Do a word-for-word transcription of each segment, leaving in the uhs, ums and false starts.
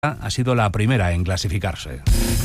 ha sido la primera en clasificarse.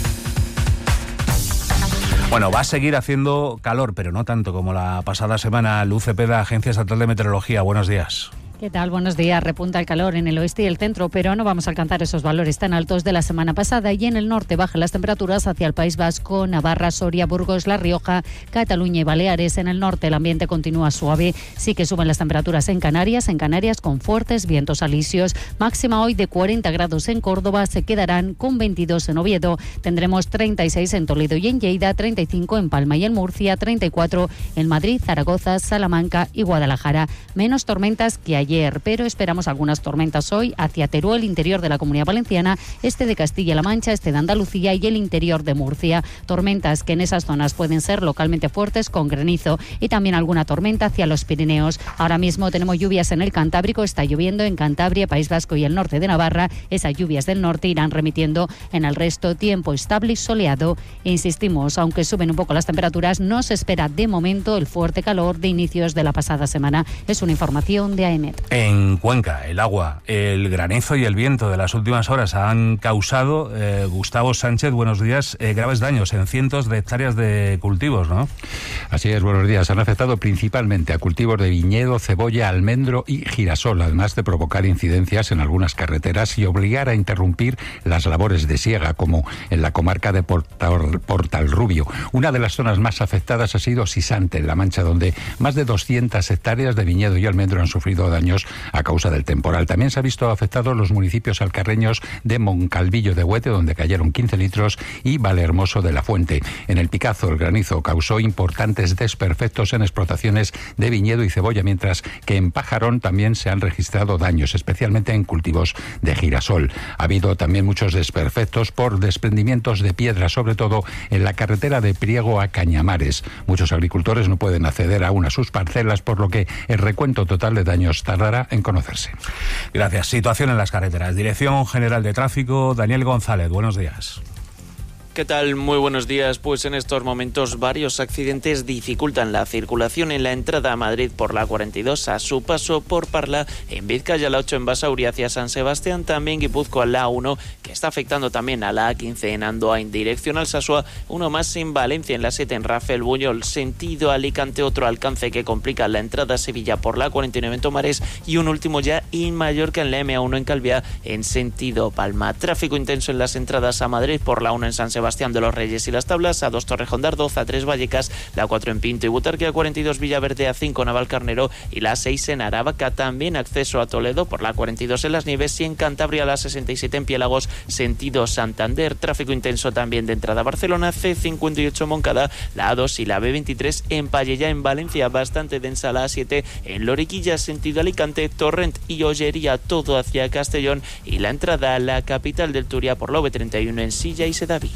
Bueno, va a seguir haciendo calor, pero no tanto como la pasada semana. Luz Cepeda, Agencia Estatal de Meteorología, buenos días. ¿Qué tal? Buenos días. Repunta el calor en el oeste y el centro, pero no vamos a alcanzar esos valores tan altos de la semana pasada. Y en el norte bajan las temperaturas hacia el País Vasco, Navarra, Soria, Burgos, La Rioja, Cataluña y Baleares. En el norte el ambiente continúa suave. Sí que suben las temperaturas en Canarias, en Canarias con fuertes vientos alisios. Máxima hoy de cuarenta grados en Córdoba, se quedarán con veintidós en Oviedo. Tendremos treinta y seis en Toledo y en Lleida, treinta y cinco en Palma y en Murcia, treinta y cuatro en Madrid, Zaragoza, Salamanca y Guadalajara. Menos tormentas que ayer. Ayer, pero esperamos algunas tormentas hoy hacia Teruel, interior de la Comunidad Valenciana, este de Castilla-La Mancha, este de Andalucía y el interior de Murcia. Tormentas que en esas zonas pueden ser localmente fuertes con granizo y también alguna tormenta hacia los Pirineos. Ahora mismo tenemos lluvias en el Cantábrico, está lloviendo en Cantabria, País Vasco y el norte de Navarra. Esas lluvias del norte irán remitiendo en el resto, tiempo estable y soleado. E insistimos, aunque suben un poco las temperaturas, no se espera de momento el fuerte calor de inicios de la pasada semana. Es una información de A E M E T. En Cuenca, el agua, el granizo y el viento de las últimas horas han causado, eh, Gustavo Sánchez, buenos días, eh, graves daños en cientos de hectáreas de cultivos, ¿no? Así es, buenos días. Han afectado principalmente a cultivos de viñedo, cebolla, almendro y girasol, además de provocar incidencias en algunas carreteras y obligar a interrumpir las labores de siega, como en la comarca de Portal, Portalrubio. Una de las zonas más afectadas ha sido Sisante, en La Mancha, donde más de doscientas hectáreas de viñedo y almendro han sufrido daños a causa del temporal. También se ha visto afectados los municipios alcarreños de Moncalvillo de Huete, donde cayeron quince litros, y Valhermoso de la Fuente. En el Picazo, el granizo causó importantes desperfectos en explotaciones de viñedo y cebolla, mientras que en Pajarón también se han registrado daños, especialmente en cultivos de girasol. Ha habido también muchos desperfectos por desprendimientos de piedra, sobre todo en la carretera de Priego a Cañamares. Muchos agricultores no pueden acceder aún a sus parcelas, por lo que el recuento total de daños tardará en conocerse. Gracias. Situación en las carreteras. Dirección General de Tráfico, Daniel González, buenos días. ¿Qué tal? Muy buenos días. Pues en estos momentos varios accidentes dificultan la circulación en la entrada a Madrid por la cuarenta y dos, a su paso por Parla, en Vizcaya la ocho en Basauri hacia San Sebastián, también Guipúzcoa la A uno, que está afectando también a la A quince en Andoa en dirección al Sasua, uno más en Valencia en la siete en Rafael Buñol, sentido Alicante, otro alcance que complica la entrada a Sevilla por la cuarenta y nueve en Tomares y un último ya en Mallorca en la M A uno en Calviá en sentido Palma. Tráfico intenso en las entradas a Madrid por la uno en San Sebastián Sebastián de los Reyes y Las Tablas, a dos Torrejón de Ardoz, a tres Vallecas, la cuatro en Pinto y Butarque, a cuarenta y dos Villaverde, a cinco Navalcarnero y la seis en Aravaca. También acceso a Toledo por la cuarenta y dos en Las Nieves y en Cantabria la sesenta y siete en Piélagos, sentido Santander. Tráfico intenso también de entrada a Barcelona, C cincuenta y ocho Moncada, la A dos y la B veintitrés en Pallejà en Valencia, bastante densa la A siete en Loriquilla, sentido Alicante, Torrent y Ollería, todo hacia Castellón, y la entrada a la capital del Turia por la V treinta y uno en Silla y Sedaví.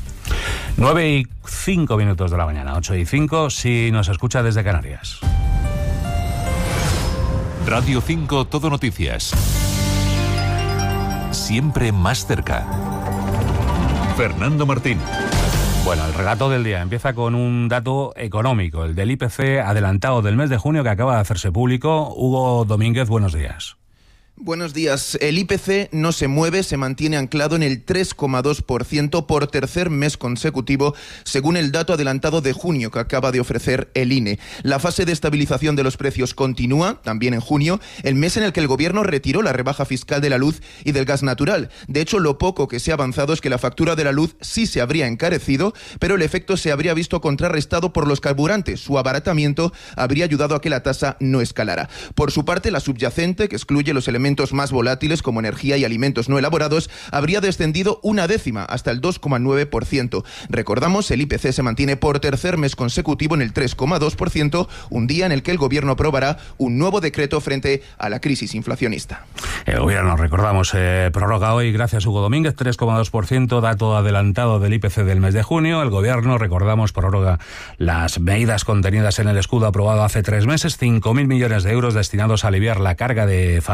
nueve y cinco minutos de la mañana, ocho y cinco si nos escucha desde Canarias. Radio cinco Todo Noticias. Siempre más cerca. Fernando Martín. Bueno, el relato del día empieza con un dato económico, el del I P C adelantado del mes de junio que acaba de hacerse público. Hugo Domínguez, buenos días. Buenos días. El I P C no se mueve, se mantiene anclado en el tres coma dos por ciento por tercer mes consecutivo, según el dato adelantado de junio que acaba de ofrecer el I N E. La fase de estabilización de los precios continúa, también en junio, el mes en el que el Gobierno retiró la rebaja fiscal de la luz y del gas natural. De hecho, lo poco que se ha avanzado es que la factura de la luz sí se habría encarecido, pero el efecto se habría visto contrarrestado por los carburantes. Su abaratamiento habría ayudado a que la tasa no escalara. Por su parte, la subyacente, que excluye los elementos más volátiles como energía y alimentos no elaborados, habría descendido una décima hasta el dos coma nueve por ciento. Recordamos, el I P C se mantiene por tercer mes consecutivo en el tres coma dos por ciento, un día en el que el Gobierno aprobará un nuevo decreto frente a la crisis inflacionista. El Gobierno, recordamos, eh, prorroga hoy, gracias Hugo Domínguez, tres coma dos por ciento, dato adelantado del I P C del mes de junio. El Gobierno, recordamos, prorroga las medidas contenidas en el escudo aprobado hace tres meses, cinco mil millones de euros destinados a aliviar la carga de familias y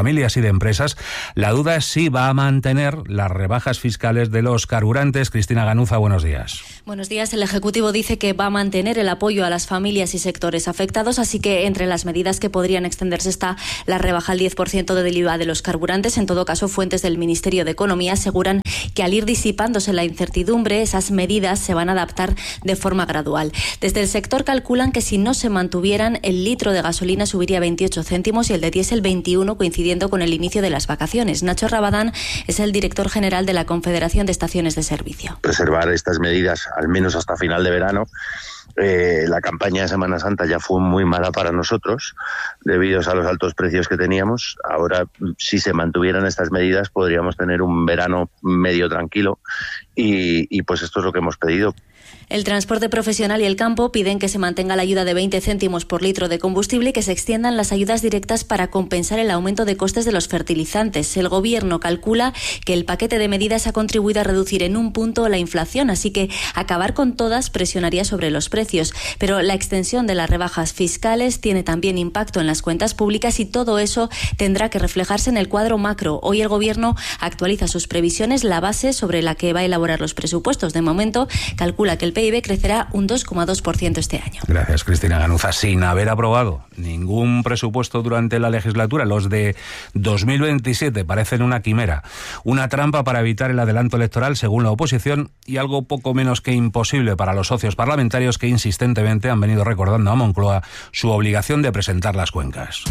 de empresas. La duda es si va a mantener las rebajas fiscales de los carburantes. Cristina Ganuza, buenos días. Buenos días. El Ejecutivo dice que va a mantener el apoyo a las familias y sectores afectados, así que entre las medidas que podrían extenderse está la rebaja al diez por ciento del I V A de los carburantes. En todo caso, fuentes del Ministerio de Economía aseguran que al ir disipándose la incertidumbre, esas medidas se van a adaptar de forma gradual. Desde el sector calculan que si no se mantuvieran, el litro de gasolina subiría veintiocho céntimos y el de diésel veintiuno, coincidiendo con el inicio de las vacaciones. Nacho Rabadán es el director general de la Confederación de Estaciones de Servicio. Preservar estas medidas al menos hasta final de verano. Eh, la campaña de Semana Santa ya fue muy mala para nosotros debido a los altos precios que teníamos. Ahora, si se mantuvieran estas medidas, podríamos tener un verano medio tranquilo y, y pues esto es lo que hemos pedido. El transporte profesional y el campo piden que se mantenga la ayuda de veinte céntimos por litro de combustible y que se extiendan las ayudas directas para compensar el aumento de costes de los fertilizantes. El Gobierno calcula que el paquete de medidas ha contribuido a reducir en un punto la inflación, así que acabar con todas presionaría sobre los precios. Pero la extensión de las rebajas fiscales tiene también impacto en las cuentas públicas y todo eso tendrá que reflejarse en el cuadro macro. Hoy el Gobierno actualiza sus previsiones, la base sobre la que va a elaborar los presupuestos. De momento, calcula que el P I B crecerá un dos coma dos por ciento este año. Gracias, Cristina Ganuza. Sin haber aprobado ningún presupuesto durante la legislatura, los de dos mil veintisiete parecen una quimera, una trampa para evitar el adelanto electoral según la oposición y algo poco menos que imposible para los socios parlamentarios que insistentemente han venido recordando a Moncloa su obligación de presentar las cuencas.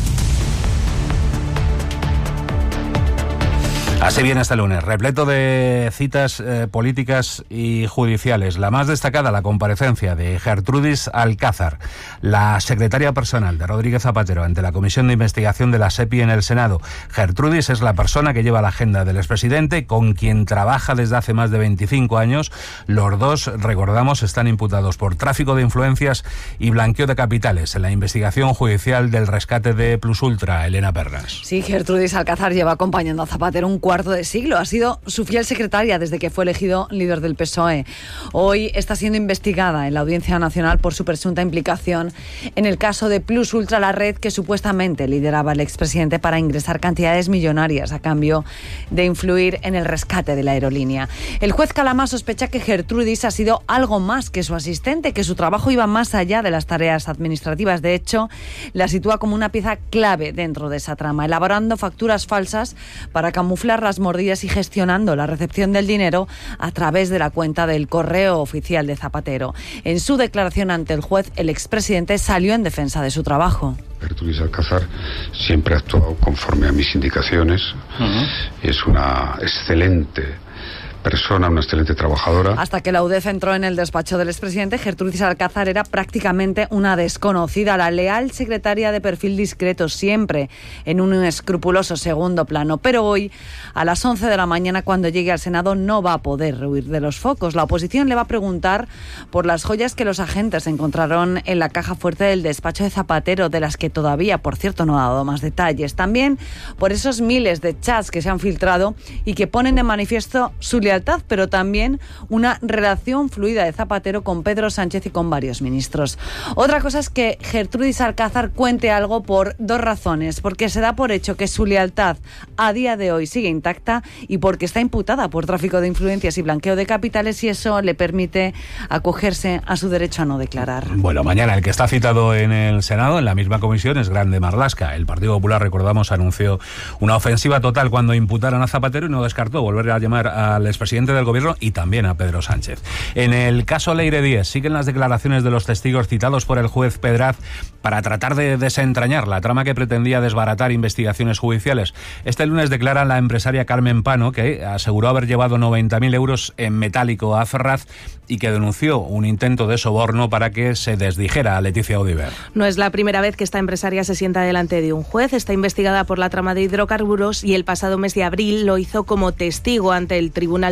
Así viene este lunes, repleto de citas eh, políticas y judiciales. La más destacada, la comparecencia de Gertrudis Alcázar, la secretaria personal de Rodríguez Zapatero ante la Comisión de Investigación de la SEPI en el Senado. Gertrudis es la persona que lleva la agenda del expresidente, con quien trabaja desde hace más de veinticinco años. Los dos, recordamos, están imputados por tráfico de influencias y blanqueo de capitales en la investigación judicial del rescate de Plus Ultra. Elena Pernas. Sí, Gertrudis Alcázar lleva acompañando a Zapatero un cuarto de siglo. Ha sido su fiel secretaria desde que fue elegido líder del P S O E. Hoy está siendo investigada en la Audiencia Nacional por su presunta implicación en el caso de Plus Ultra, la red que supuestamente lideraba el expresidente para ingresar cantidades millonarias a cambio de influir en el rescate de la aerolínea. El juez Calama sospecha que Gertrudis ha sido algo más que su asistente, que su trabajo iba más allá de las tareas administrativas. De hecho, la sitúa como una pieza clave dentro de esa trama, elaborando facturas falsas para camuflar las mordidas y gestionando la recepción del dinero a través de la cuenta del correo oficial de Zapatero. En su declaración ante el juez, el expresidente salió en defensa de su trabajo. Gertrudis Alcázar siempre ha actuado conforme a mis indicaciones. Uh-huh. Es una excelente persona, una excelente trabajadora. Hasta que la U D E F entró en el despacho del expresidente, Gertrudis Alcázar era prácticamente una desconocida, la leal secretaria de perfil discreto, siempre en un escrupuloso segundo plano. Pero hoy, a las once de la mañana, cuando llegue al Senado, no va a poder huir de los focos. La oposición le va a preguntar por las joyas que los agentes encontraron en la caja fuerte del despacho de Zapatero, de las que todavía, por cierto, no ha dado más detalles. También por esos miles de chats que se han filtrado y que ponen de manifiesto su lealtad, pero también una relación fluida de Zapatero con Pedro Sánchez y con varios ministros. Otra cosa es que Gertrudis Alcázar cuente algo por dos razones: porque se da por hecho que su lealtad a día de hoy sigue intacta y porque está imputada por tráfico de influencias y blanqueo de capitales, y eso le permite acogerse a su derecho a no declarar. Bueno, mañana el que está citado en el Senado, en la misma comisión, es Grande Marlaska. El Partido Popular, recordamos, anunció una ofensiva total cuando imputaron a Zapatero y no descartó volver a llamar al expresidente del Gobierno y también a Pedro Sánchez. En el caso Leire Díez siguen las declaraciones de los testigos citados por el juez Pedraz para tratar de desentrañar la trama que pretendía desbaratar investigaciones judiciales. Este lunes declara la empresaria Carmen Pano, que aseguró haber llevado noventa mil euros en metálico a Ferraz y que denunció un intento de soborno para que se desdijera a Leticia Audiver. No es la primera vez que esta empresaria se sienta delante de un juez. Está investigada por la trama de hidrocarburos y el pasado mes de abril lo hizo como testigo ante el Tribunal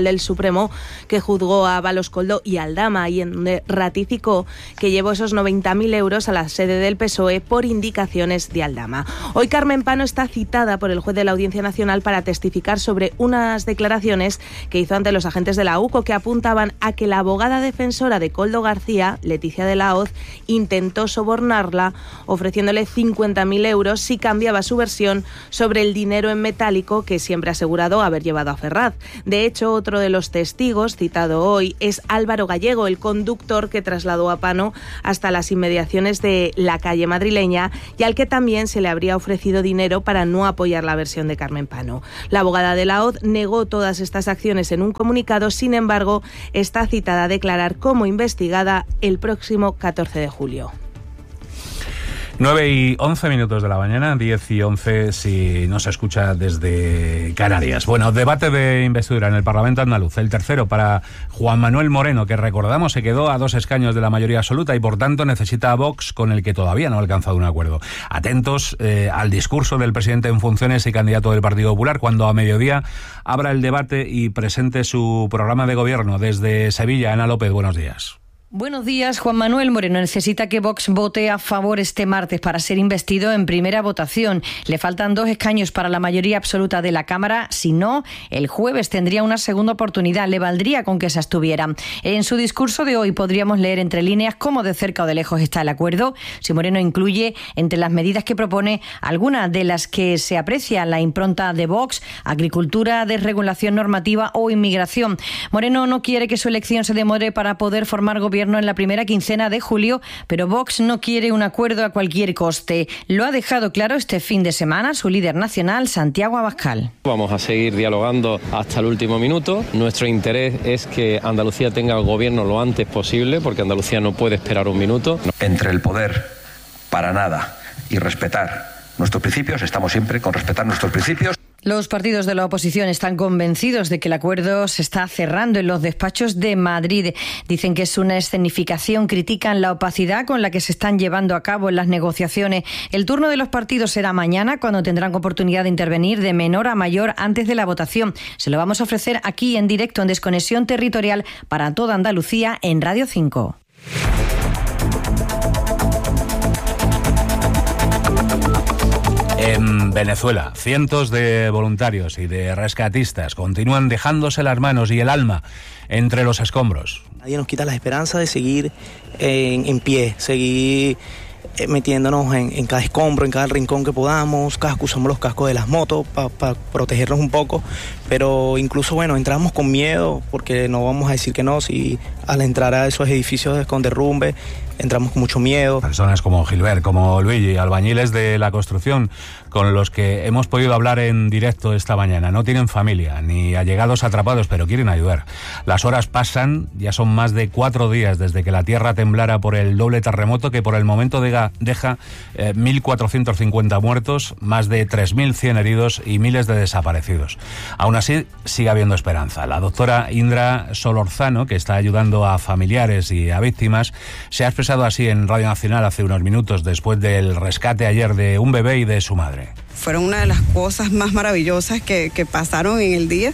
Tribunal del Supremo, que juzgó a Balos Coldo y Aldama y en donde ratificó que llevó esos noventa mil euros a la sede del P S O E por indicaciones de Aldama. Hoy Carmen Pano está citada por el juez de la Audiencia Nacional para testificar sobre unas declaraciones que hizo ante los agentes de la U C O que apuntaban a que la abogada defensora de Koldo García, Leticia de la Hoz, intentó sobornarla ofreciéndole cincuenta mil euros si cambiaba su versión sobre el dinero en metálico que siempre ha asegurado haber llevado a Ferraz. De hecho, otro de los testigos citado hoy es Álvaro Gallego, el conductor que trasladó a Pano hasta las inmediaciones de la calle madrileña y al que también se le habría ofrecido dinero para no apoyar la versión de Carmen Pano. La abogada de la Hoz negó todas estas acciones en un comunicado, sin embargo, está citada a declarar como investigada el próximo catorce de julio. nueve y once minutos de la mañana, diez y once si no se escucha desde Canarias. Bueno, debate de investidura en el Parlamento andaluz, el tercero para Juan Manuel Moreno, que recordamos se quedó a dos escaños de la mayoría absoluta y por tanto necesita a Vox, con el que todavía no ha alcanzado un acuerdo. Atentos eh, al discurso del presidente en funciones y candidato del Partido Popular cuando a mediodía abra el debate y presente su programa de gobierno. Desde Sevilla, Ana López, buenos días. Buenos días. Juan Manuel Moreno necesita que Vox vote a favor este martes para ser investido en primera votación. Le faltan dos escaños para la mayoría absoluta de la Cámara. Si no, el jueves tendría una segunda oportunidad. Le valdría con que se abstuviera. En su discurso de hoy podríamos leer entre líneas cómo de cerca o de lejos está el acuerdo. Si Moreno incluye entre las medidas que propone algunas de las que se aprecia la impronta de Vox: agricultura, desregulación normativa o inmigración. Moreno no quiere que su elección se demore para poder formar gobierno en la primera quincena de julio, pero Vox no quiere un acuerdo a cualquier coste. Lo ha dejado claro este fin de semana su líder nacional, Santiago Abascal. Vamos a seguir dialogando hasta el último minuto. Nuestro interés es que Andalucía tenga el gobierno lo antes posible, porque Andalucía no puede esperar un minuto. Entre el poder para nada y respetar nuestros principios, estamos siempre con respetar nuestros principios. Los partidos de la oposición están convencidos de que el acuerdo se está cerrando en los despachos de Madrid. Dicen que es una escenificación, critican la opacidad con la que se están llevando a cabo las negociaciones. El turno de los partidos será mañana, cuando tendrán oportunidad de intervenir de menor a mayor antes de la votación. Se lo vamos a ofrecer aquí en directo en Desconexión Territorial para toda Andalucía en Radio cinco. En Venezuela, cientos de voluntarios y de rescatistas continúan dejándose las manos y el alma entre los escombros. Nadie nos quita la esperanza de seguir en, en pie, seguir metiéndonos en, en cada escombro, en cada rincón que podamos. Casco, usamos los cascos de las motos para pa protegernos un poco, pero incluso, bueno, entramos con miedo porque no vamos a decir que no, si al entrar a esos edificios con derrumbe entramos con mucho miedo. Personas como Gilbert, como Luigi, albañiles de la construcción, con los que hemos podido hablar en directo esta mañana. No tienen familia, ni allegados atrapados, pero quieren ayudar. Las horas pasan, ya son más de cuatro días desde que la tierra temblara por el doble terremoto que por el momento deja, deja eh, mil cuatrocientos cincuenta muertos, más de tres mil cien heridos y miles de desaparecidos. Aún así, sigue habiendo esperanza. La doctora Indra Solorzano, que está ayudando a familiares y a víctimas, se ha expresado así en Radio Nacional hace unos minutos después del rescate ayer de un bebé y de su madre. Fueron una de las cosas más maravillosas que, que pasaron en el día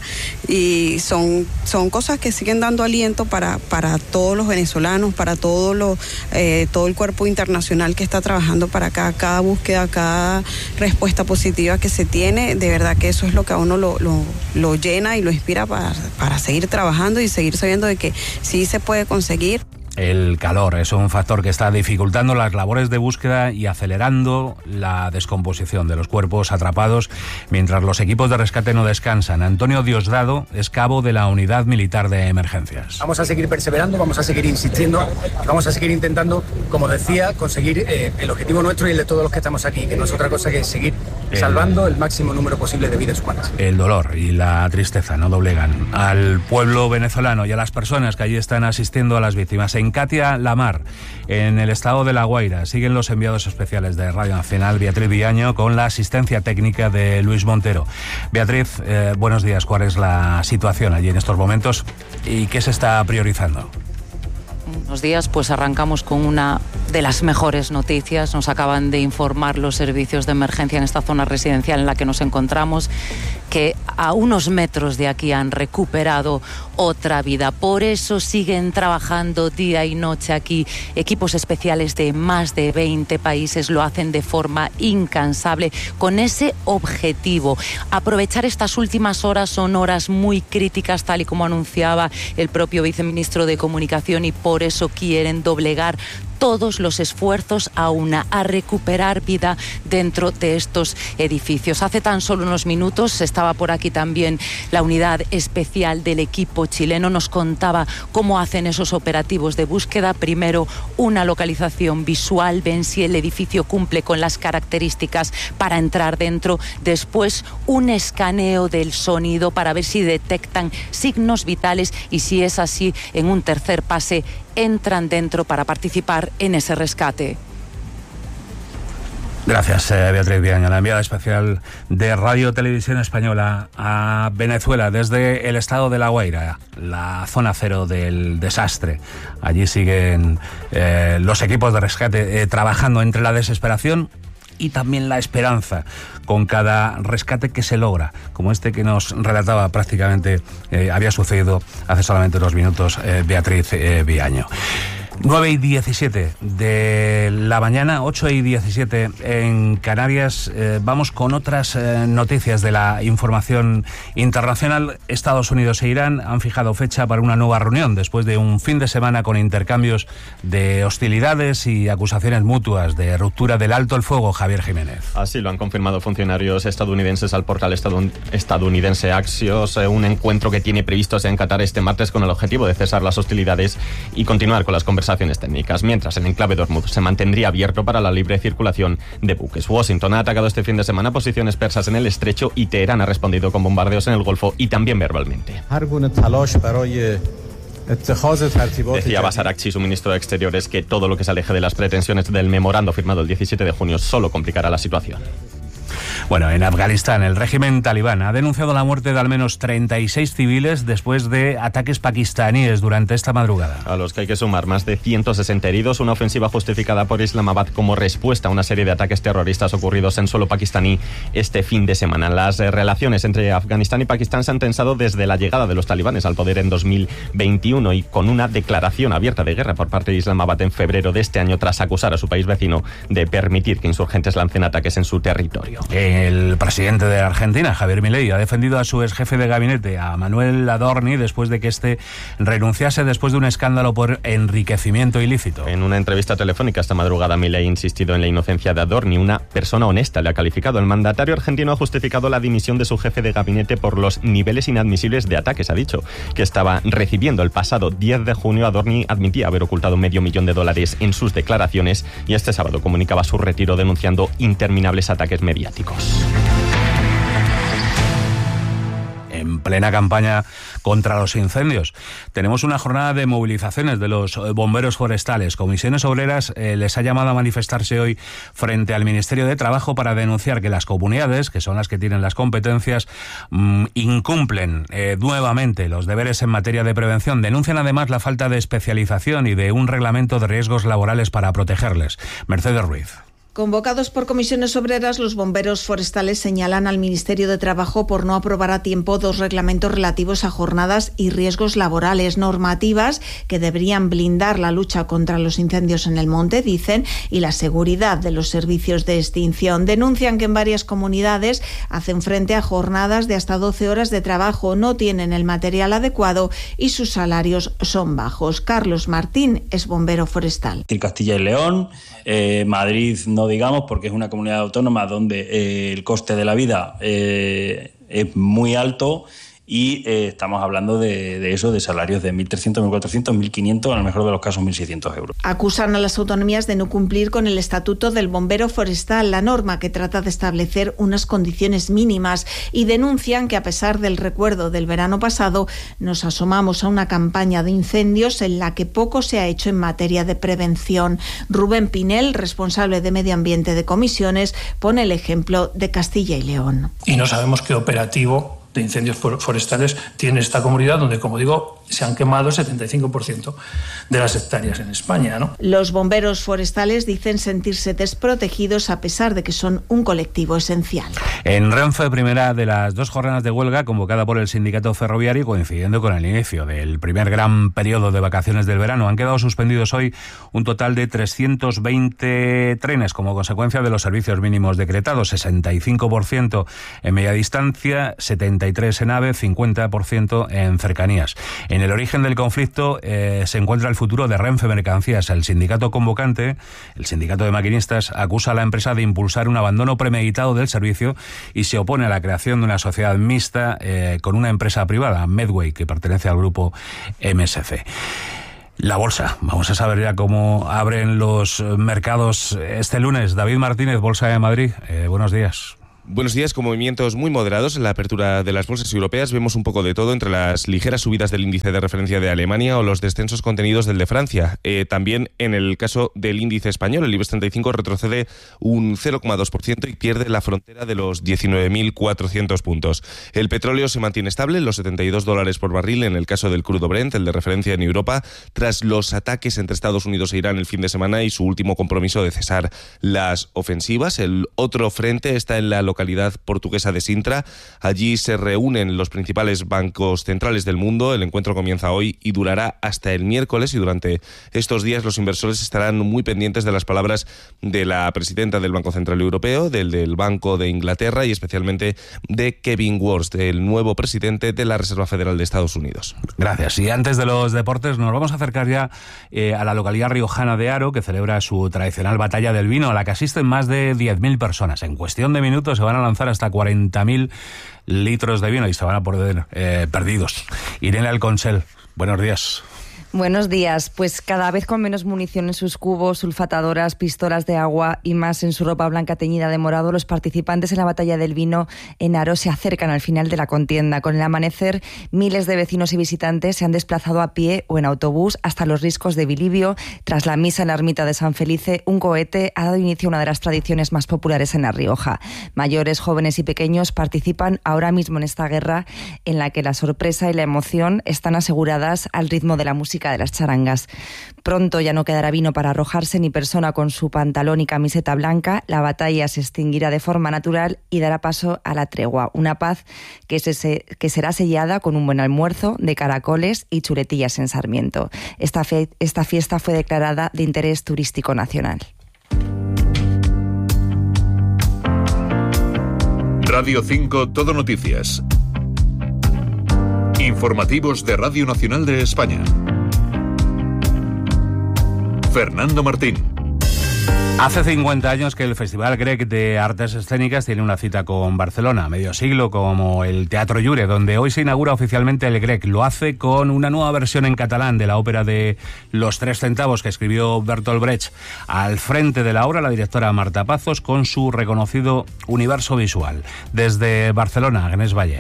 y son, son cosas que siguen dando aliento para, para todos los venezolanos, para todo, lo, eh, todo el cuerpo internacional que está trabajando para acá, cada búsqueda, cada respuesta positiva que se tiene. De verdad que eso es lo que a uno lo, lo, lo llena y lo inspira para, para seguir trabajando y seguir sabiendo de que sí se puede conseguir. El calor es un factor que está dificultando las labores de búsqueda y acelerando la descomposición de los cuerpos atrapados mientras los equipos de rescate no descansan. Antonio Diosdado es cabo de la Unidad Militar de Emergencias. Vamos a seguir perseverando, vamos a seguir insistiendo, vamos a seguir intentando, como decía, conseguir eh, el objetivo nuestro y el de todos los que estamos aquí, que no es otra cosa que seguir el, salvando el máximo número posible de vidas humanas. El dolor y la tristeza no doblegan al pueblo venezolano y a las personas que allí están asistiendo a las víctimas. En Catia Lamar, en el estado de La Guaira, siguen los enviados especiales de Radio Nacional, Beatriz Villaño, con la asistencia técnica de Luis Montero. Beatriz, eh, buenos días. ¿Cuál es la situación allí en estos momentos y qué se está priorizando? Unos días pues arrancamos con una de las mejores noticias. Nos acaban de informar los servicios de emergencia en esta zona residencial en la que nos encontramos que a unos metros de aquí han recuperado otra vida. Por eso siguen trabajando día y noche aquí equipos especiales de más de veinte países. Lo hacen de forma incansable con ese objetivo. Aprovechar estas últimas horas, son horas muy críticas, tal y como anunciaba el propio viceministro de Comunicación, y por eso quieren doblegar todos los esfuerzos a una, a recuperar vida dentro de estos edificios. Hace tan solo unos minutos estaba por aquí también la unidad especial del equipo chileno. Nos contaba cómo hacen esos operativos de búsqueda. Primero, una localización visual, ven si el edificio cumple con las características para entrar dentro. Después, un escaneo del sonido para ver si detectan signos vitales, y si es así, en un tercer pase, entran dentro para participar en ese rescate. Gracias, eh, Beatriz Viaña, la enviada especial de Radio Televisión Española a Venezuela desde el estado de La Guaira, la zona cero del desastre. Allí siguen eh, los equipos de rescate eh, trabajando entre la desesperación y también la esperanza con cada rescate que se logra, como este que nos relataba prácticamente, eh, había sucedido hace solamente unos minutos eh, Beatriz eh, Viaño. nueve y diecisiete de la mañana, ocho y diecisiete en Canarias. Eh, vamos con otras eh, noticias de la información internacional. Estados Unidos e Irán han fijado fecha para una nueva reunión después de un fin de semana con intercambios de hostilidades y acusaciones mutuas de ruptura del alto el fuego. Javier Jiménez. Así lo han confirmado funcionarios estadounidenses al portal estadounidense Axios. Eh, un encuentro que tiene previsto en Qatar este martes con el objetivo de cesar las hostilidades y continuar con las conversaciones técnicas, mientras el enclave de Hormuz se mantendría abierto para la libre circulación de buques. Washington ha atacado este fin de semana posiciones persas en el estrecho y Teherán ha respondido con bombardeos en el Golfo y también verbalmente. Decía Abbas Araghchi, su ministro de Exteriores, que todo lo que se aleje de las pretensiones del memorando firmado el diecisiete de junio solo complicará la situación. Bueno, en Afganistán el régimen talibán ha denunciado la muerte de al menos treinta y seis civiles después de ataques pakistaníes durante esta madrugada. A los que hay que sumar más de ciento sesenta heridos, una ofensiva justificada por Islamabad como respuesta a una serie de ataques terroristas ocurridos en suelo pakistaní este fin de semana. Las relaciones entre Afganistán y Pakistán se han tensado desde la llegada de los talibanes al poder en dos mil veintiuno y con una declaración abierta de guerra por parte de Islamabad en febrero de este año tras acusar a su país vecino de permitir que insurgentes lancen ataques en su territorio. El presidente de Argentina, Javier Milei, ha defendido a su ex jefe de gabinete, a Manuel Adorni, después de que éste renunciase después de un escándalo por enriquecimiento ilícito. En una entrevista telefónica esta madrugada, Milei ha insistido en la inocencia de Adorni. Una persona honesta le ha calificado. El mandatario argentino ha justificado la dimisión de su jefe de gabinete por los niveles inadmisibles de ataques. Ha dicho que estaba recibiendo. El pasado diez de junio, Adorni admitía haber ocultado medio millón de dólares en sus declaraciones y este sábado comunicaba su retiro denunciando interminables ataques mediáticos. En plena campaña contra los incendios, tenemos una jornada de movilizaciones de los bomberos forestales. Comisiones Obreras eh, les ha llamado a manifestarse hoy frente al Ministerio de Trabajo para denunciar que las comunidades, que son las que tienen las competencias, mmm, incumplen eh, nuevamente los deberes en materia de prevención. Denuncian además la falta de especialización y de un reglamento de riesgos laborales para protegerles. Mercedes Ruiz. Convocados por Comisiones Obreras, los bomberos forestales señalan al Ministerio de Trabajo por no aprobar a tiempo dos reglamentos relativos a jornadas y riesgos laborales, normativas que deberían blindar la lucha contra los incendios en el monte, dicen, y la seguridad de los servicios de extinción. Denuncian que en varias comunidades hacen frente a jornadas de hasta doce horas de trabajo, no tienen el material adecuado y sus salarios son bajos. Carlos Martín es bombero forestal. Castilla y León, eh, Madrid no digamos, porque es una comunidad autónoma donde eh, el coste de la vida eh, es muy alto y eh, estamos hablando de, de eso, de salarios de mil trescientos, mil cuatrocientos, mil quinientos, en el mejor de los casos mil seiscientos euros. Acusan a las autonomías de no cumplir con el Estatuto del Bombero Forestal, la norma que trata de establecer unas condiciones mínimas, y denuncian que a pesar del recuerdo del verano pasado, nos asomamos a una campaña de incendios en la que poco se ha hecho en materia de prevención. Rubén Pinel, responsable de Medio Ambiente de Comisiones, pone el ejemplo de Castilla y León. Y no sabemos qué operativo de incendios forestales tiene esta comunidad, donde, como digo, se han quemado el setenta y cinco por ciento de las hectáreas en España, ¿no? Los bomberos forestales dicen sentirse desprotegidos a pesar de que son un colectivo esencial. En Renfe, primera de las dos jornadas de huelga convocada por el sindicato ferroviario, coincidiendo con el inicio del primer gran periodo de vacaciones del verano. Han quedado suspendidos hoy un total de trescientos veinte trenes como consecuencia de los servicios mínimos decretados, sesenta y cinco por ciento en media distancia, setenta y tres por ciento en AVE, cincuenta por ciento en cercanías. En el origen del conflicto eh, se encuentra el futuro de Renfe Mercancías. El sindicato convocante, el sindicato de maquinistas, acusa a la empresa de impulsar un abandono premeditado del servicio y se opone a la creación de una sociedad mixta eh, con una empresa privada, Medway, que pertenece al grupo M S C. La bolsa. Vamos a saber ya cómo abren los mercados este lunes. David Martínez, Bolsa de Madrid. Eh, buenos días. Buenos días, con movimientos muy moderados en la apertura de las bolsas europeas. Vemos un poco de todo entre las ligeras subidas del índice de referencia de Alemania o los descensos contenidos del de Francia. Eh, también en el caso del índice español, el IBEX treinta y cinco retrocede un cero coma dos por ciento y pierde la frontera de los diecinueve mil cuatrocientos puntos. El petróleo se mantiene estable en los setenta y dos dólares por barril en el caso del crudo Brent, el de referencia en Europa, tras los ataques entre Estados Unidos e Irán el fin de semana y su último compromiso de cesar las ofensivas. El otro frente está en la localidad portuguesa de Sintra. Allí se reúnen los principales bancos centrales del mundo. El encuentro comienza hoy y durará hasta el miércoles, y durante estos días los inversores estarán muy pendientes de las palabras de la presidenta del Banco Central Europeo, del, del Banco de Inglaterra y especialmente de Kevin Warsh, el nuevo presidente de la Reserva Federal de Estados Unidos. Gracias. Y antes de los deportes nos vamos a acercar ya eh, a la localidad riojana de Haro, que celebra su tradicional batalla del vino, a la que asisten más de diez mil personas. En cuestión de minutos se van a lanzar hasta cuarenta mil litros de vino y se van a poner eh, perdidos. Irene Alconchel, buenos días. Buenos días. Pues cada vez con menos munición en sus cubos, sulfatadoras, pistolas de agua y más en su ropa blanca teñida de morado, los participantes en la batalla del vino en Haro se acercan al final de la contienda. Con el amanecer, miles de vecinos y visitantes se han desplazado a pie o en autobús hasta los riscos de Bilibio. Tras la misa en la ermita de San Felice, un cohete ha dado inicio a una de las tradiciones más populares en La Rioja. Mayores, jóvenes y pequeños participan ahora mismo en esta guerra en la que la sorpresa y la emoción están aseguradas al ritmo de la música de las charangas. Pronto ya no quedará vino para arrojarse ni persona con su pantalón y camiseta blanca. La batalla se extinguirá de forma natural y dará paso a la tregua, una paz que, se, que será sellada con un buen almuerzo de caracoles y chuletillas en Sarmiento. Esta, fe, esta fiesta fue declarada de interés turístico nacional. Radio cinco Todo Noticias. Informativos de Radio Nacional de España. Fernando Martín. Hace cincuenta años que el Festival Grec de Artes Escénicas tiene una cita con Barcelona, medio siglo como el Teatro Llure, donde hoy se inaugura oficialmente el Grec. Lo hace con una nueva versión en catalán de la ópera de Los Tres Centavos que escribió Bertolt Brecht. Al frente de la obra, la directora Marta Pazos, con su reconocido universo visual. Desde Barcelona, Agnès Valle.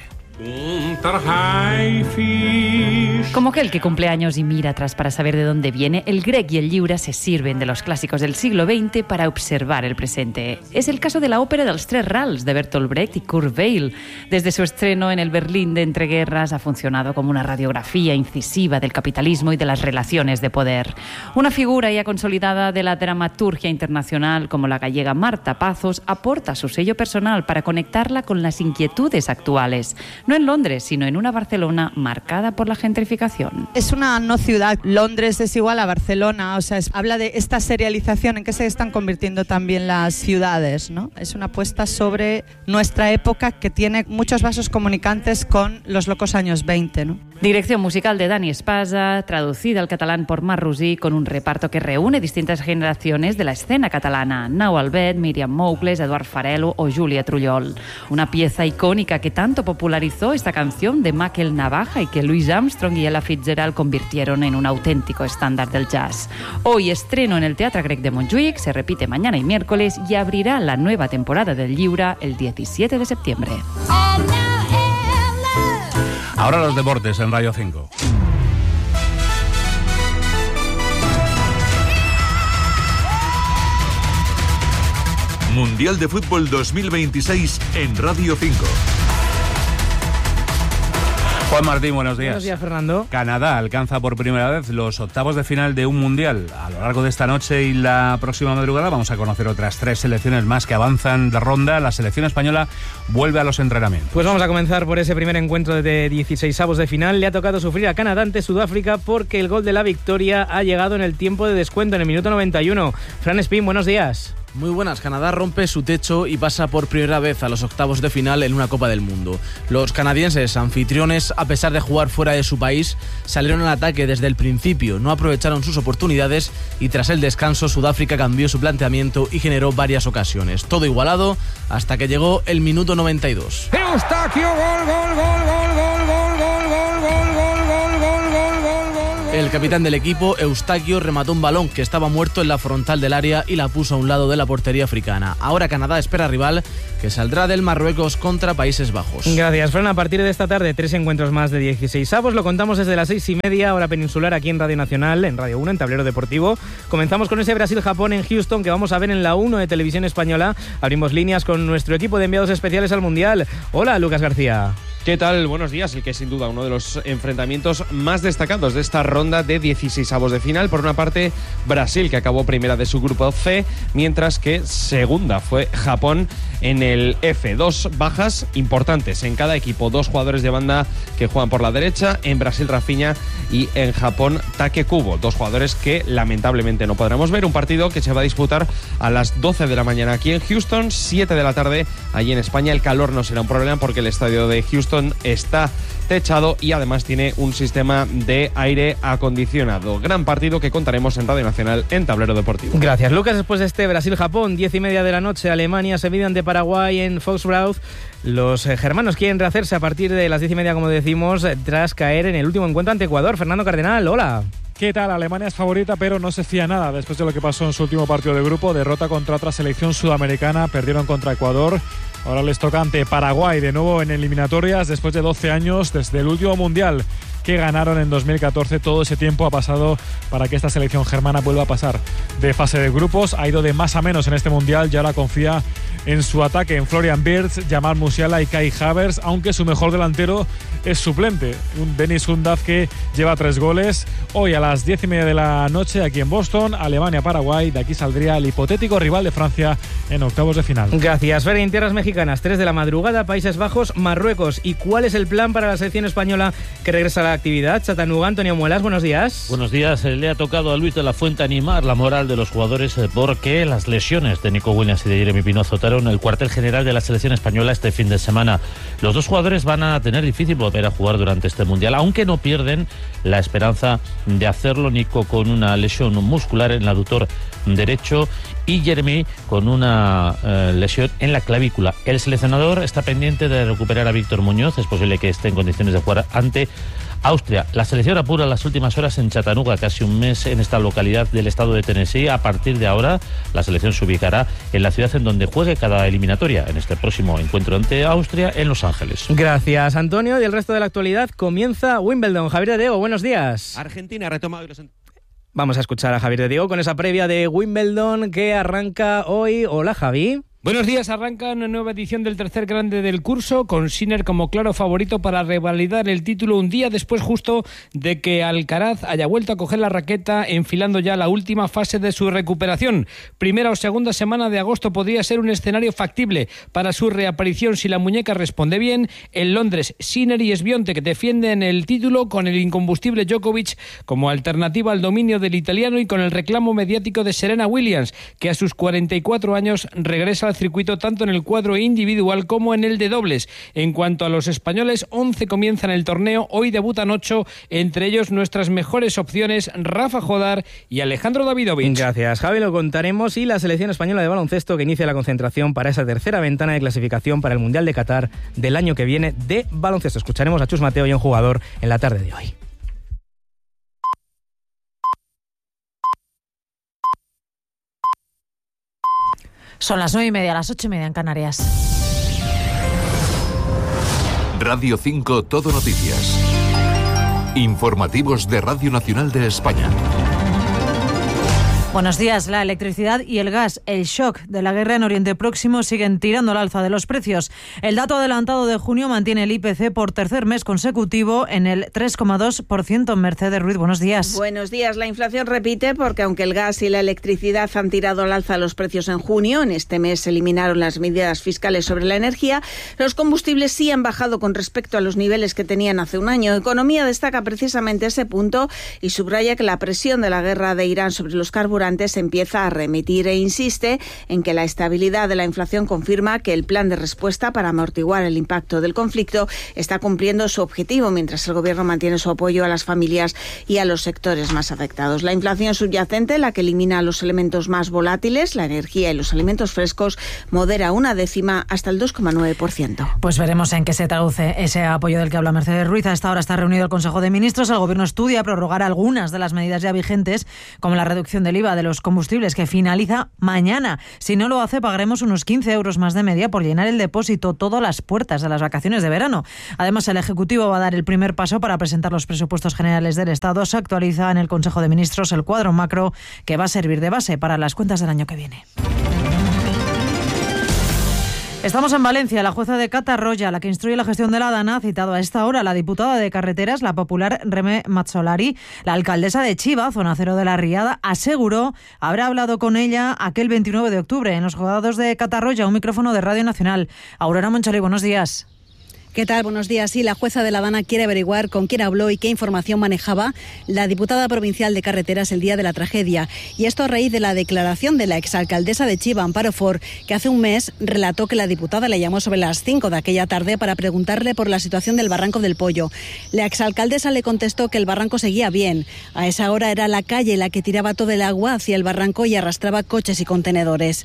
Como aquel que cumple años y mira atrás para saber de dónde viene, el Grec y el Lliure se sirven de los clásicos del siglo veinte para observar el presente. Es el caso de la ópera dels Tres Rals de Bertolt Brecht y Kurt Weill. Desde su estreno en el Berlín de entreguerras ha funcionado como una radiografía incisiva del capitalismo y de las relaciones de poder. Una figura ya consolidada de la dramaturgia internacional como la gallega Marta Pazos aporta su sello personal para conectarla con las inquietudes actuales. No en Londres, sino en una Barcelona marcada por la gentrificación. Es una no ciudad. Londres es igual a Barcelona. O sea, es, habla de esta serialización en que se están convirtiendo también las ciudades, ¿no? Es una apuesta sobre nuestra época que tiene muchos vasos comunicantes con los locos años veinte, ¿no? Dirección musical de Dani Espasa, traducida al catalán por Mar Rosí, con un reparto que reúne distintas generaciones de la escena catalana: Nau Albet, Míriam Moukles, Eduard Farelo o Júlia Trullol. Una pieza icónica que tanto popularizó esta canción de Michael Navaja y que Louis Armstrong y Ella Fitzgerald convirtieron en un auténtico estándar del jazz. Hoy estreno en el Teatre Grec de Montjuïc, se repite mañana y miércoles y abrirá la nueva temporada del Lliure el diecisiete de septiembre. Ahora los deportes en Radio cinco. Mundial de Fútbol dos mil veintiséis en Radio cinco. Juan Martín, buenos días. Buenos días, Fernando. Canadá alcanza por primera vez los octavos de final de un mundial. A lo largo de esta noche y la próxima madrugada vamos a conocer otras tres selecciones más que avanzan de ronda. La selección española vuelve a los entrenamientos. Pues vamos a comenzar por ese primer encuentro de dieciseisavos de final. Le ha tocado sufrir a Canadá ante Sudáfrica porque el gol de la victoria ha llegado en el tiempo de descuento, en el minuto noventa y uno. Fran Espín, buenos días. Muy buenas, Canadá rompe su techo y pasa por primera vez a los octavos de final en una Copa del Mundo. Los canadienses, anfitriones, a pesar de jugar fuera de su país, salieron al ataque desde el principio, no aprovecharon sus oportunidades y tras el descanso Sudáfrica cambió su planteamiento y generó varias ocasiones. Todo igualado hasta que llegó el minuto noventa y dos. Eustaquio, gol, gol, gol, gol, gol, gol, gol, gol, gol, gol, gol, gol, gol, gol. El capitán del equipo, Eustaquio, remató un balón que estaba muerto en la frontal del área y la puso a un lado de la portería africana. Ahora Canadá espera rival que saldrá del Marruecos contra Países Bajos. Gracias, Fran. A partir de esta tarde, tres encuentros más de dieciseisavos. Lo contamos desde las seis y media, hora peninsular, aquí en Radio Nacional, en Radio uno, en Tablero Deportivo. Comenzamos con ese Brasil-Japón en Houston que vamos a ver en la uno de Televisión Española. Abrimos líneas con nuestro equipo de enviados especiales al Mundial. Hola, Lucas García. ¿Qué tal? Buenos días. El que es sin duda uno de los enfrentamientos más destacados de esta ronda de dieciseisavos de final. Por una parte, Brasil, que acabó primera de su grupo C, mientras que segunda fue Japón en el F. Dos bajas importantes en cada equipo. Dos jugadores de banda que juegan por la derecha. En Brasil, Rafinha, y en Japón, Take Kubo. Dos jugadores que lamentablemente no podremos ver. Un partido que se va a disputar a las doce de la mañana aquí en Houston, siete de la tarde allí en España. El calor no será un problema porque el estadio de Houston está techado y además tiene un sistema de aire acondicionado. Gran partido que contaremos en Radio Nacional en Tablero Deportivo. Gracias, Lucas. Después de este Brasil-Japón, diez y media de la noche, Alemania se mide ante Paraguay en Foxborough. Los eh, germanos quieren rehacerse a partir de las diez y media, como decimos, tras caer en el último encuentro ante Ecuador. Fernando Cardenal, hola. ¿Qué tal? Alemania es favorita, pero no se fía nada después de lo que pasó en su último partido de grupo. Derrota contra otra selección sudamericana, perdieron contra Ecuador. Ahora les toca ante Paraguay, de nuevo en eliminatorias, después de doce años, desde el último Mundial que ganaron en dos mil catorce. Todo ese tiempo ha pasado para que esta selección germana vuelva a pasar de fase de grupos. Ha ido de más a menos en este Mundial y ahora confía en su ataque, en Florian Wirtz, Jamal Musiala y Kai Havertz, aunque su mejor delantero es suplente, un Dennis Undav que lleva tres goles. Hoy a las diez y media de la noche aquí en Boston, Alemania-Paraguay. De aquí saldría el hipotético rival de Francia en octavos de final. Gracias, Fer. En tierras mexicanas, tres de la madrugada, Países Bajos, Marruecos. ¿Y cuál es el plan para la selección española que regresa a la actividad? Chattanooga, Antonio Muelas, buenos días. Buenos días. Le ha tocado a Luis de la Fuente animar la moral de los jugadores porque las lesiones de Nico Williams y de Jeremy Pino azotaron el cuartel general de la selección española este fin de semana. Los dos jugadores van a tener difícil volver a jugar durante este Mundial, aunque no pierden la esperanza de hacerlo. Nico con una lesión muscular en el aductor derecho y Jeremy con una eh, lesión en la clavícula. El seleccionador está pendiente de recuperar a Víctor Muñoz. Es posible que esté en condiciones de jugar ante Austria. La selección apura las últimas horas en Chattanooga, casi un mes en esta localidad del estado de Tennessee. A partir de ahora, la selección se ubicará en la ciudad en donde juegue cada eliminatoria, en este próximo encuentro ante Austria en Los Ángeles. Gracias, Antonio. Y el resto de la actualidad comienza Wimbledon. Javier de Diego, buenos días. Argentina retoma hoy los... Vamos a escuchar a Javier de Diego con esa previa de Wimbledon que arranca hoy. Hola, Javi. Buenos días, arranca una nueva edición del tercer grande del curso, con Sinner como claro favorito para revalidar el título un día después justo de que Alcaraz haya vuelto a coger la raqueta, enfilando ya la última fase de su recuperación. Primera o segunda semana de agosto podría ser un escenario factible para su reaparición si la muñeca responde bien. En Londres, Sinner y Sbiontek defienden el título con el incombustible Djokovic como alternativa al dominio del italiano y con el reclamo mediático de Serena Williams, que a sus cuarenta y cuatro años regresa al circuito tanto en el cuadro individual como en el de dobles. En cuanto a los españoles, once comienzan el torneo, hoy debutan ocho, entre ellos nuestras mejores opciones, Rafa Jodar y Alejandro Davidovich. Gracias, Javi, lo contaremos. Y la selección española de baloncesto que inicia la concentración para esa tercera ventana de clasificación para el Mundial de Qatar del año que viene de baloncesto. Escucharemos a Chus Mateo y a un jugador en la tarde de hoy. Son las nueve y media, las ocho y media en Canarias. Radio cinco Todo Noticias. Informativos de Radio Nacional de España. Buenos días. La electricidad y el gas, el shock de la guerra en Oriente Próximo siguen tirando al alza de los precios. El dato adelantado de junio mantiene el I P C por tercer mes consecutivo en el tres coma dos por ciento. Mercedes Ruiz, buenos días. Buenos días. La inflación repite porque aunque el gas y la electricidad han tirado al alza los precios en junio, en este mes se eliminaron las medidas fiscales sobre la energía, los combustibles sí han bajado con respecto a los niveles que tenían hace un año. Economía destaca precisamente ese punto y subraya que la presión de la guerra de Irán sobre los carburantes empieza a remitir e insiste en que la estabilidad de la inflación confirma que el plan de respuesta para amortiguar el impacto del conflicto está cumpliendo su objetivo, mientras el gobierno mantiene su apoyo a las familias y a los sectores más afectados. La inflación subyacente, la que elimina los elementos más volátiles, la energía y los alimentos frescos, modera una décima hasta el dos coma nueve por ciento. Pues veremos en qué se traduce ese apoyo del que habla Mercedes Ruiz. A esta hora está reunido el Consejo de Ministros. El gobierno estudia prorrogar algunas de las medidas ya vigentes, como la reducción del I V A de los combustibles, que finaliza mañana. Si no lo hace, pagaremos unos quince euros más de media por llenar el depósito todo a las puertas de las vacaciones de verano. Además, el Ejecutivo va a dar el primer paso para presentar los presupuestos generales del Estado. Se actualiza en el Consejo de Ministros el cuadro macro que va a servir de base para las cuentas del año que viene. Estamos en Valencia. La jueza de Catarroja, la que instruye la gestión de la DANA, ha citado a esta hora a la diputada de Carreteras, la popular Reme Mazzolari. La alcaldesa de Chiva, zona cero de la Riada, aseguró habrá hablado con ella aquel veintinueve de octubre en los juzgados de Catarroja. Un micrófono de Radio Nacional. Aurora Moncholi, buenos días. ¿Qué tal? Buenos días. Sí, la jueza de La Dana quiere averiguar con quién habló y qué información manejaba la diputada provincial de Carreteras el día de la tragedia. Y esto a raíz de la declaración de la exalcaldesa de Chiva, Amparo Fort, que hace un mes relató que la diputada le llamó sobre las cinco de aquella tarde para preguntarle por la situación del Barranco del Pollo. La exalcaldesa le contestó que el barranco seguía bien. A esa hora era la calle la que tiraba todo el agua hacia el barranco y arrastraba coches y contenedores.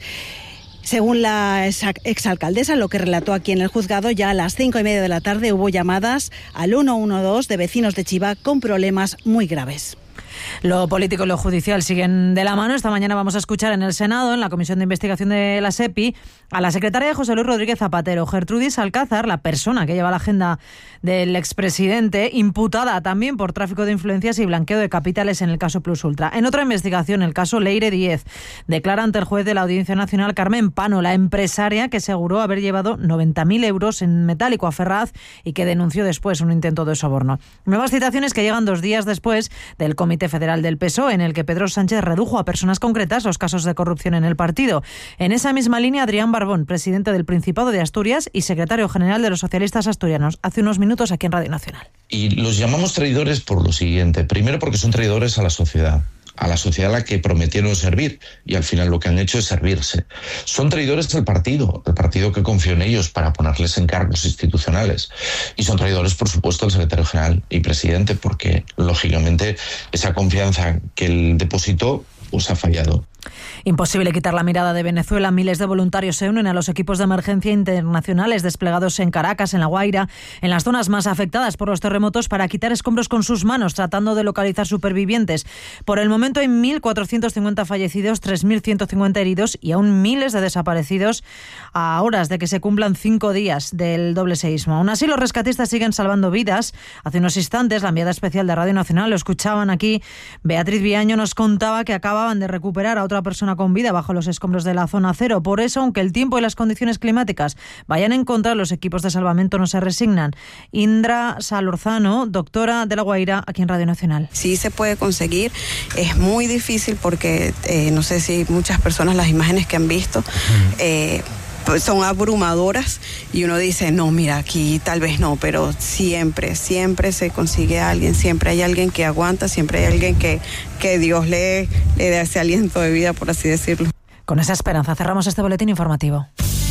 Según la exalcaldesa, lo que relató aquí en el juzgado, ya a las cinco y media de la tarde hubo llamadas al ciento doce de vecinos de Chiva con problemas muy graves. Lo político y lo judicial siguen de la mano. Esta mañana vamos a escuchar en el Senado, en la Comisión de Investigación de la SEPI, a la secretaria de José Luis Rodríguez Zapatero, Gertrudis Alcázar, la persona que lleva la agenda del expresidente, imputada también por tráfico de influencias y blanqueo de capitales en el caso Plus Ultra. En otra investigación, el caso Leire Díez, declara ante el juez de la Audiencia Nacional Carmen Pano, la empresaria que aseguró haber llevado noventa mil euros en metálico a Ferraz y que denunció después un intento de soborno. Nuevas citaciones que llegan dos días después del Comité Federal del P S O E, en el que Pedro Sánchez redujo a personas concretas los casos de corrupción en el partido. En esa misma línea, Adrián Barbón, presidente del Principado de Asturias y secretario general de los socialistas asturianos, hace unos minutos aquí en Radio Nacional. Y los llamamos traidores por lo siguiente. Primero, porque son traidores a la sociedad. a la sociedad a la que prometieron servir y al final lo que han hecho es servirse. Son traidores del partido, el partido que confió en ellos para ponerles en cargos institucionales. Y son traidores, por supuesto, el secretario general y presidente, porque lógicamente esa confianza que él depositó pues ha fallado. Imposible quitar la mirada de Venezuela. Miles de voluntarios se unen a los equipos de emergencia internacionales desplegados en Caracas, en La Guaira, en las zonas más afectadas por los terremotos, para quitar escombros con sus manos, tratando de localizar supervivientes. Por el momento hay mil cuatrocientos cincuenta fallecidos, tres mil ciento cincuenta heridos y aún miles de desaparecidos a horas de que se cumplan cinco días del doble seísmo. Aún así, los rescatistas siguen salvando vidas. Hace unos instantes, la enviada especial de Radio Nacional, lo escuchaban aquí, Beatriz Viaño, nos contaba que acababan de recuperar a otra persona con vida bajo los escombros de la zona cero. Por eso, aunque el tiempo y las condiciones climáticas vayan en contra, los equipos de salvamento no se resignan. Indra Salorzano, doctora de La Guaira, aquí en Radio Nacional. Sí se puede conseguir, es muy difícil porque eh, no sé si muchas personas las imágenes que han visto eh, pues son abrumadoras y uno dice, no, mira, aquí tal vez no, pero siempre, siempre se consigue a alguien, siempre hay alguien que aguanta, siempre hay alguien que, que Dios le, le dé ese aliento de vida, por así decirlo. Con esa esperanza cerramos este boletín informativo.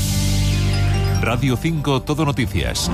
Radio cinco Todo Noticias.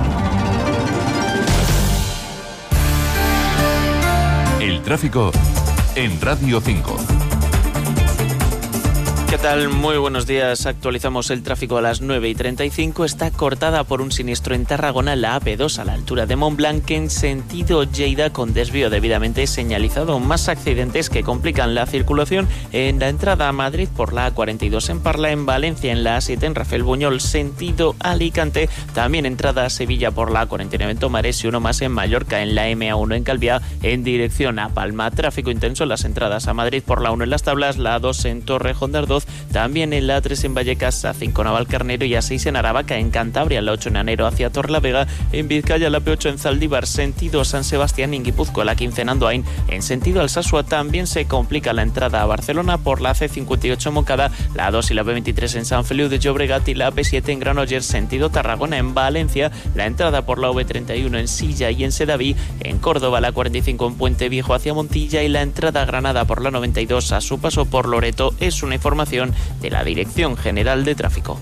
El tráfico en Radio cinco. ¿Qué tal? Muy buenos días. Actualizamos el tráfico a las nueve y treinta y cinco. Está cortada por un siniestro en Tarragona, la A P dos a la altura de Montblanc en sentido Lleida, con desvío debidamente señalizado. Más accidentes que complican la circulación en la entrada a Madrid por la A cuarenta y dos en Parla, en Valencia en la A siete en Rafael Buñol sentido Alicante. También entrada a Sevilla por la A cuarenta y nueve en Tomares y uno más en Mallorca en la M A uno en Calviá en dirección a Palma. Tráfico intenso en las entradas a Madrid por la uno en Las Tablas, la A dos en Torrejón de Ardoz, también en la A tres en Vallecas, A cinco en Navalcarnero y A seis en Aravaca en Cantabria, la ocho en Anero hacia Torlavega, en Vizcaya la P ocho en Zaldívar sentido San Sebastián y en Guipúzcoa la quince en Andoain en sentido Alsasua. También se complica la entrada a Barcelona por la C cincuenta y ocho en Moncada, la A dos y la B veintitrés en San Feliu de Llobregat y la P siete en Granollers sentido Tarragona. En Valencia la entrada por la V treinta y uno en Silla y en Sedaví, en Córdoba la cuarenta y cinco en Puente Viejo hacia Montilla y la entrada a Granada por la noventa y dos a su paso por Loreto. Es una información de la Dirección General de Tráfico.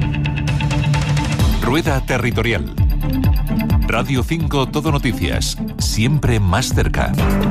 Rueda Territorial. Radio cinco Todo Noticias, siempre más cerca.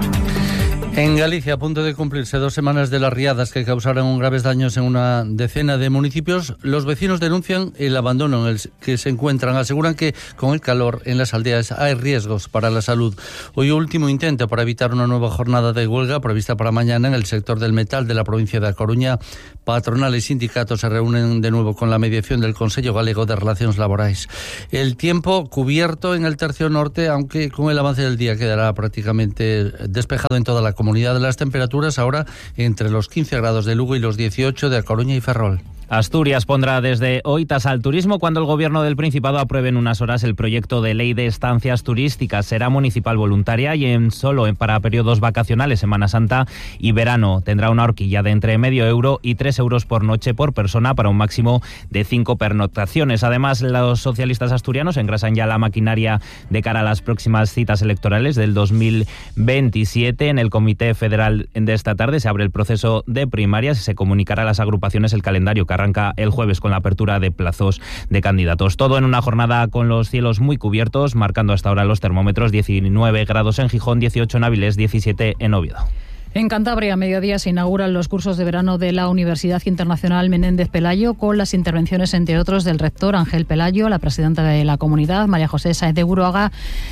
En Galicia, a punto de cumplirse dos semanas de las riadas que causaron graves daños en una decena de municipios, los vecinos denuncian el abandono en el que se encuentran. Aseguran que con el calor en las aldeas hay riesgos para la salud. Hoy último intento para evitar una nueva jornada de huelga prevista para mañana en el sector del metal de la provincia de A Coruña. Patronal y sindicatos se reúnen de nuevo con la mediación del Consello Galego de Relaciones Laborais. El tiempo cubierto en el tercio norte, aunque con el avance del día quedará prácticamente despejado en toda la comunidad. Comunidad de las temperaturas ahora entre los quince grados de Lugo y los dieciocho de A Coruña y Ferrol. Asturias pondrá desde hoy tasa al turismo cuando el Gobierno del Principado apruebe en unas horas el proyecto de ley de estancias turísticas. Será municipal voluntaria y en solo en para periodos vacacionales, Semana Santa y verano. Tendrá una horquilla de entre medio euro y tres euros por noche por persona para un máximo de cinco pernoctaciones. Además, los socialistas asturianos engrasan ya la maquinaria de cara a las próximas citas electorales del dos mil veintisiete. En el Comité Federal de esta tarde se abre el proceso de primarias y se comunicará a las agrupaciones el calendario que arranca el jueves con la apertura de plazos de candidatos. Todo en una jornada con los cielos muy cubiertos, marcando hasta ahora los termómetros diecinueve grados en Gijón, dieciocho en Avilés, diecisiete en Oviedo. En Cantabria, a mediodía, se inauguran los cursos de verano de la Universidad Internacional Menéndez Pelayo, con las intervenciones, entre otros, del rector Ángel Pelayo, la presidenta de la comunidad, María José Sáez de Buruaga,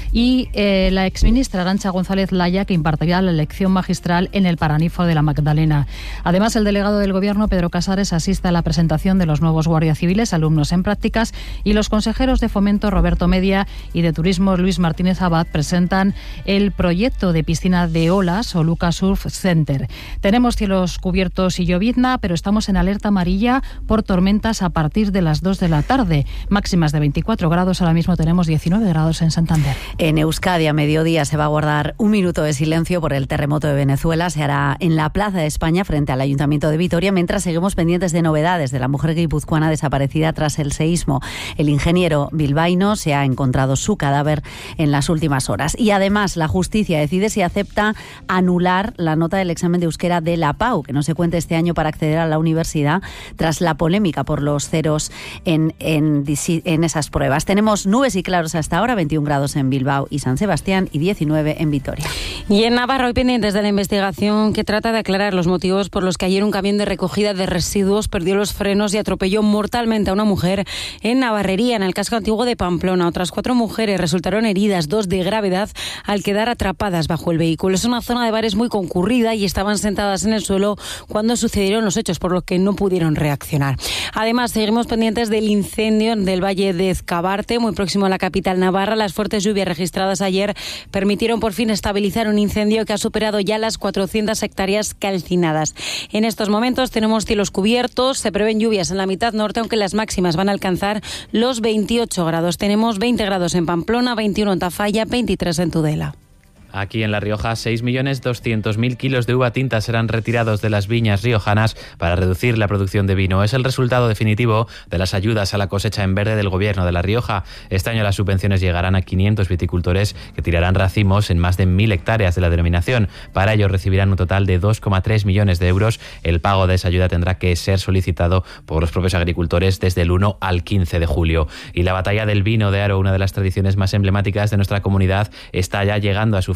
y eh, la exministra Arantxa González Laya, que impartirá la lección magistral en el Paraninfo de la Magdalena. Además, el delegado del Gobierno, Pedro Casares, asiste a la presentación de los nuevos guardias civiles, alumnos en prácticas, y los consejeros de Fomento, Roberto Media, y de Turismo, Luis Martínez Abad, presentan el proyecto de piscina de olas o Luca Surf Center. Tenemos cielos cubiertos y llovizna, pero estamos en alerta amarilla por tormentas a partir de las dos de la tarde. Máximas de veinticuatro grados, ahora mismo tenemos diecinueve grados en Santander. En Euskadi, a mediodía, se va a guardar un minuto de silencio por el terremoto de Venezuela. Se hará en la Plaza de España, frente al Ayuntamiento de Vitoria, mientras seguimos pendientes de novedades de la mujer guipuzcoana desaparecida tras el seísmo. El ingeniero bilbaíno se ha encontrado su cadáver en las últimas horas. Y además, la justicia decide si acepta anular la nota del examen de euskera de la P A U, que no se cuente este año para acceder a la universidad, tras la polémica por los ceros en, en, en esas pruebas. Tenemos nubes y claros hasta ahora, veintiún grados en Bilbao y San Sebastián y diecinueve en Vitoria. Y en Navarra, hoy pendientes de la investigación que trata de aclarar los motivos por los que ayer un camión de recogida de residuos perdió los frenos y atropelló mortalmente a una mujer en Navarrería, en el casco antiguo de Pamplona. Otras cuatro mujeres resultaron heridas, dos de gravedad, al quedar atrapadas bajo el vehículo. Es una zona de bares muy concurrida y estaban sentadas en el suelo cuando sucedieron los hechos, por lo que no pudieron reaccionar. Además, seguimos pendientes del incendio del Valle de Ezcabarte, muy próximo a la capital navarra. Las fuertes lluvias registradas ayer permitieron por fin estabilizar un incendio que ha superado ya las cuatrocientas hectáreas calcinadas. En estos momentos tenemos cielos cubiertos, se prevén lluvias en la mitad norte, aunque las máximas van a alcanzar los veintiocho grados. Tenemos veinte grados en Pamplona, veintiuno en Tafalla, veintitrés en Tudela. Aquí en La Rioja, seis millones doscientos mil kilos de uva tinta serán retirados de las viñas riojanas para reducir la producción de vino. Es el resultado definitivo de las ayudas a la cosecha en verde del Gobierno de La Rioja. Este año las subvenciones llegarán a quinientos viticultores que tirarán racimos en más de mil hectáreas de la denominación. Para ello recibirán un total de dos coma tres millones de euros. El pago de esa ayuda tendrá que ser solicitado por los propios agricultores desde el uno al quince de julio. Y la batalla del vino de Aro, una de las tradiciones más emblemáticas de nuestra comunidad, está ya llegando a su fin.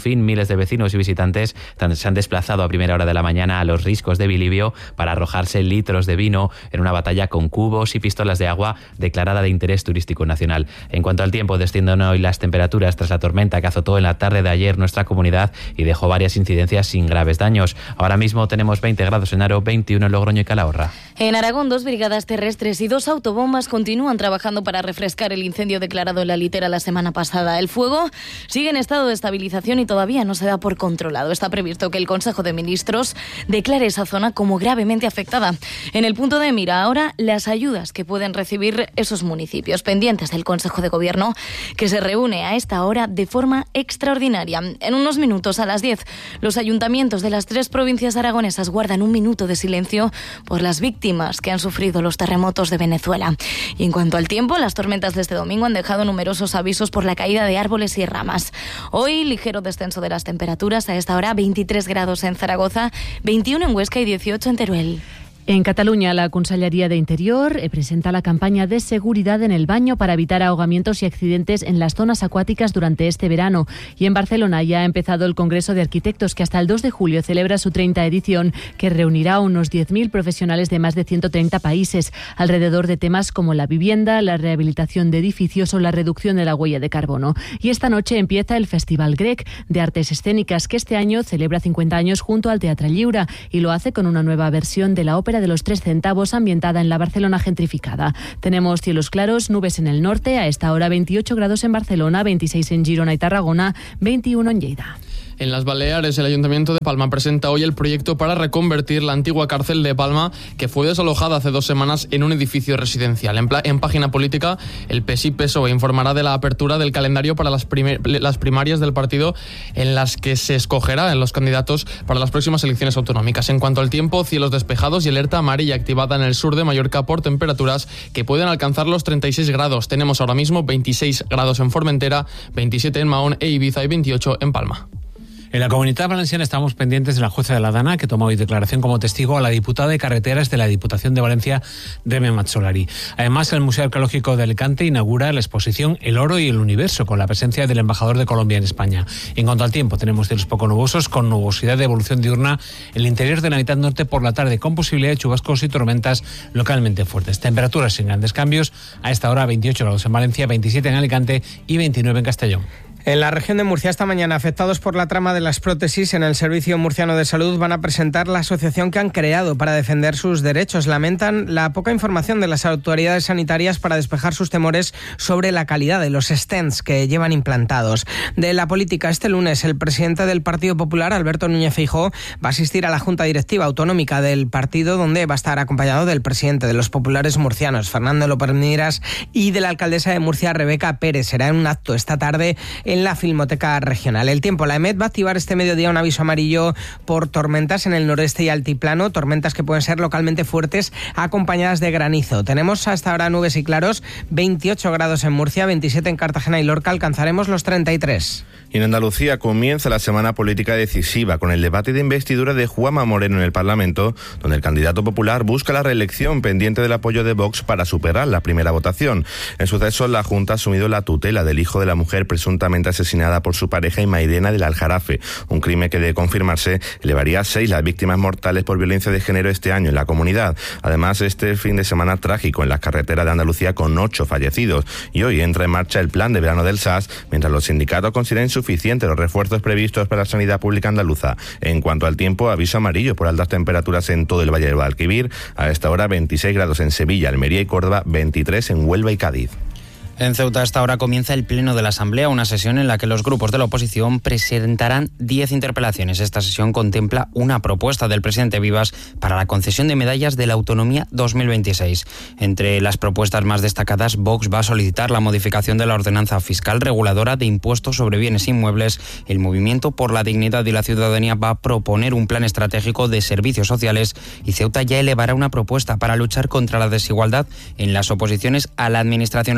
fin, miles de vecinos y visitantes se han desplazado a primera hora de la mañana a los riscos de Bilibio para arrojarse litros de vino en una batalla con cubos y pistolas de agua declarada de interés turístico nacional. En cuanto al tiempo, descienden hoy las temperaturas tras la tormenta que azotó en la tarde de ayer nuestra comunidad y dejó varias incidencias sin graves daños. Ahora mismo tenemos veinte grados en Aro, veintiuno en Logroño y Calahorra. En Aragón, dos brigadas terrestres y dos autobombas continúan trabajando para refrescar el incendio declarado en la Litera la semana pasada. El fuego sigue en estado de estabilización y todavía no se da por controlado. Está previsto que el Consejo de Ministros declare esa zona como gravemente afectada. En el punto de mira ahora las ayudas que pueden recibir esos municipios, pendientes del Consejo de Gobierno, que se reúne a esta hora de forma extraordinaria. En unos minutos, a las diez, los ayuntamientos de las tres provincias aragonesas guardan un minuto de silencio por las víctimas que han sufrido los terremotos de Venezuela. Y en cuanto al tiempo, las tormentas de este domingo han dejado numerosos avisos por la caída de árboles y ramas. Hoy, ligero descenso de las temperaturas, a esta hora veintitrés grados en Zaragoza, veintiuno en Huesca y dieciocho en Teruel. En Cataluña, la Consellería de Interior presenta la campaña de seguridad en el baño para evitar ahogamientos y accidentes en las zonas acuáticas durante este verano. Y en Barcelona ya ha empezado el Congreso de Arquitectos, que hasta el dos de julio celebra su treinta edición, que reunirá a unos diez mil profesionales de más de ciento treinta países, alrededor de temas como la vivienda, la rehabilitación de edificios o la reducción de la huella de carbono. Y esta noche empieza el Festival Grec de Artes Escénicas, que este año celebra cincuenta años junto al Teatre Lliure y lo hace con una nueva versión de la ópera de los tres centavos ambientada en la Barcelona gentrificada. Tenemos cielos claros, nubes en el norte, a esta hora veintiocho grados en Barcelona, veintiséis en Girona y Tarragona, veintiuno en Lleida. En las Baleares, el Ayuntamiento de Palma presenta hoy el proyecto para reconvertir la antigua cárcel de Palma, que fue desalojada hace dos semanas en un edificio residencial. En, pla- en página política, el P S I P S O E informará de la apertura del calendario para las, primer- las primarias del partido, en las que se escogerá en los candidatos para las próximas elecciones autonómicas. En cuanto al tiempo, cielos despejados y alerta amarilla activada en el sur de Mallorca por temperaturas que pueden alcanzar los treinta y seis grados. Tenemos ahora mismo veintiséis grados en Formentera, veintisiete en Mahón e Ibiza y veintiocho en Palma. En la Comunitat Valenciana estamos pendientes de la jueza de la Dana, que toma hoy declaración como testigo a la diputada de Carreteras de la Diputación de Valencia, Deme Mazzolari. Además, el Museo Arqueológico de Alicante inaugura la exposición El Oro y el Universo, con la presencia del embajador de Colombia en España. En cuanto al tiempo, tenemos cielos poco nubosos, con nubosidad de evolución diurna en el interior de la mitad norte por la tarde, con posibilidad de chubascos y tormentas localmente fuertes. Temperaturas sin grandes cambios, a esta hora veintiocho grados en Valencia, veintisiete en Alicante y veintinueve en Castellón. En la región de Murcia esta mañana, afectados por la trama de las prótesis en el Servicio Murciano de Salud van a presentar la asociación que han creado para defender sus derechos. Lamentan la poca información de las autoridades sanitarias para despejar sus temores sobre la calidad de los stents que llevan implantados. De la política, este lunes el presidente del Partido Popular, Alberto Núñez Feijóo, va a asistir a la Junta Directiva Autonómica del partido, donde va a estar acompañado del presidente de los populares murcianos, Fernando López Miras, y de la alcaldesa de Murcia, Rebeca Pérez. Será en un acto esta tarde en la Filmoteca Regional. El tiempo, la EMET va a activar este mediodía un aviso amarillo por tormentas en el noreste y altiplano, tormentas que pueden ser localmente fuertes acompañadas de granizo. Tenemos hasta ahora nubes y claros, veintiocho grados en Murcia, veintisiete en Cartagena y Lorca, alcanzaremos los treinta y tres. Y en Andalucía comienza la semana política decisiva con el debate de investidura de Juanma Moreno en el Parlamento, donde el candidato popular busca la reelección pendiente del apoyo de Vox para superar la primera votación. En sucesos, la Junta ha asumido la tutela del hijo de la mujer presuntamente asesinada por su pareja Mairena del Aljarafe, un crimen que, de confirmarse, elevaría a seis las víctimas mortales por violencia de género este año en la comunidad. Además, este fin de semana trágico en las carreteras de Andalucía con ocho fallecidos. Y hoy entra en marcha el plan de verano del S A S, mientras los sindicatos consideran insuficientes los refuerzos previstos para la sanidad pública andaluza. En cuanto al tiempo, aviso amarillo por altas temperaturas en todo el Valle del Guadalquivir. A esta hora veintiséis grados en Sevilla, Almería y Córdoba, veintitrés en Huelva y Cádiz. En Ceuta, a esta hora comienza el pleno de la Asamblea, una sesión en la que los grupos de la oposición presentarán diez interpelaciones. Esta sesión contempla una propuesta del presidente Vivas para la concesión de medallas de la autonomía dos mil veintiséis. Entre las propuestas más destacadas, Vox va a solicitar la modificación de la ordenanza fiscal reguladora de impuestos sobre bienes inmuebles. El Movimiento por la Dignidad y la Ciudadanía va a proponer un plan estratégico de servicios sociales y Ceuta ya elevará una propuesta para luchar contra la desigualdad en las oposiciones a la administración local. En cuanto